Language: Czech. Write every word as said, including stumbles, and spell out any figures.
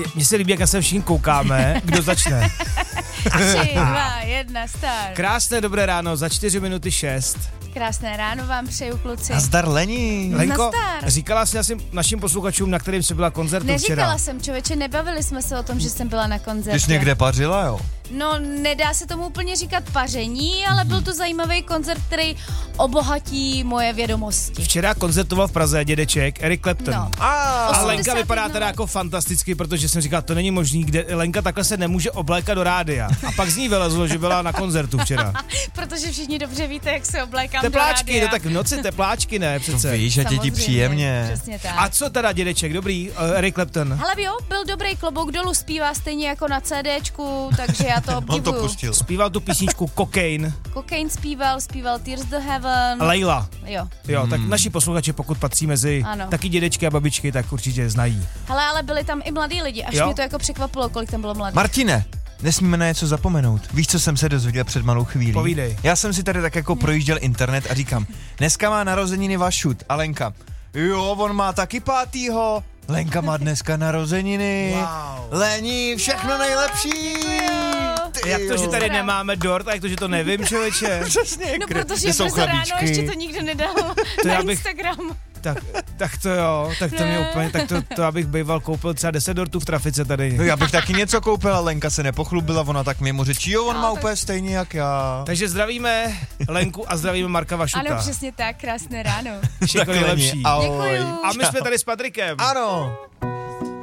Mně se líbí, jak se všichni koukáme. Kdo začne? Tři, dva, jedna, start. Krásné dobré ráno, za čtyři minuty šest. Krásné ráno vám přeju, kluci. Nazdar, Lení. Lenko, Nazdar. říkala jsi asi našim posluchačům, na kterým jsi byla koncertu Neříkala včera. jsem, člověče, nebavili jsme se o tom, že jsem byla na koncertě. Ty jsi někde pařila, jo? No, nedá se tomu úplně říkat paření, ale byl to zajímavý koncert, který obohatí moje vědomosti. Včera koncertoval v Praze dědeček Eric Clapton. No. A, A osmdesát Lenka vypadá jedna teda let. jako fantasticky, protože jsem říkal, to není možný, kde Lenka takhle se nemůže oblékat do rádia. A pak z ní vylezlo, že byla na koncertu včera. Protože všichni dobře víte, jak se oblékám Tepláčky, do no rádia. tak v noci tepláčky, ne to přece. víš, že ti Samozřejmě, příjemně. Přesně tak. A co teda dědeček, dobrý, uh, Eric Clapton? Hele jo, byl dobrý, klobouk dolů, zpívá stejně jako na CDčku, takže já to On to obdivuju. pustil. Zpíval tu písničku Cocaine, Cocaine zpíval, zpíval Tears the Heaven. Leila. Jo. Jo, Hmm. tak naši posluchači, pokud patří mezi Ano. taky dědečky a babičky, tak určitě je znají. Hele, ale byli tam i mladí lidi, až Jo. mě to jako překvapilo, kolik tam bylo mladých. Martine, nesmíme na něco zapomenout. Víš, co jsem se dozvěděl před malou chvílí? Povídej. Já jsem si tady tak jako projížděl internet a říkám, dneska má narozeniny Vašut a Lenka. Jo, on má taky pátýho. Lenka má dneska narozeniny. Wow. Lení, všechno nejlepší. Ty Jak to, že jo. tady nemáme dort, a jak to, že to nevím, člověče? Přesně, No, kde- protože kde jsou brzo ráno chlebíčky. ještě to nikdo nedal To na já bych- Instagram. Tak, tak to jo, tak to mě Ne. úplně, tak to, to abych býval koupil třeba deset dortů v trafice tady. No já bych taky něco koupil, ale Lenka se nepochlubila, ona tak mimo řečí, jo, on No, má tak- úplně stejně jak já. Takže zdravíme Lenku a zdravíme Marka Vašuta. Ano, přesně tak, krásné ráno. Všechno Tak Leni, nejlepší. ahoj. Děkuju. A my jsme tady s Patrikem. Ano.